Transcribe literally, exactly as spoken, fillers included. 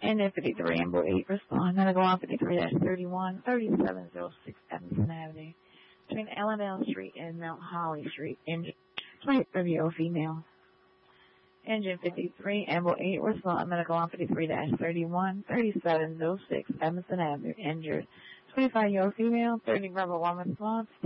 Engine fifty-three, Amber eight, respond. Medical on fifty-three thirty-one, thirty-seven oh six Evanston Avenue. Between Allendale Street and Mount Holly Street. Engine twenty-three, female. Engine fifty-three, Amber eight, respond. Medical on fifty-three thirty-one, thirty-seven oh six Evanston Avenue. Injured. twenty-five-year-old female, thirty verbal woman response.